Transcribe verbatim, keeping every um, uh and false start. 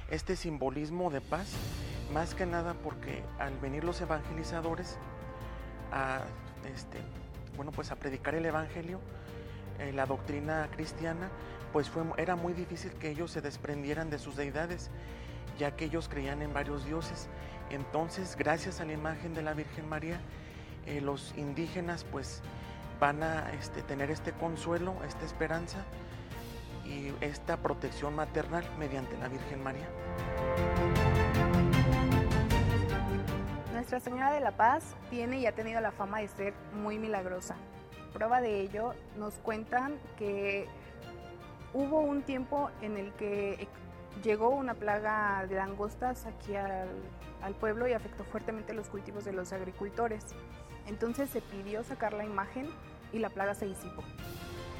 este simbolismo de paz, más que nada porque al venir los evangelizadores a, este, bueno, pues a predicar el evangelio, eh, la doctrina cristiana, pues fue, era muy difícil que ellos se desprendieran de sus deidades, ya que ellos creían en varios dioses. Entonces, gracias a la imagen de la Virgen María, eh, los indígenas pues van a este, tener este consuelo, esta esperanza y esta protección maternal mediante la Virgen María. Nuestra Señora de la Paz tiene y ha tenido la fama de ser muy milagrosa. Prueba de ello, nos cuentan que hubo un tiempo en el que llegó una plaga de langostas aquí al, al pueblo y afectó fuertemente los cultivos de los agricultores. Entonces se pidió sacar la imagen y la plaga se disipó.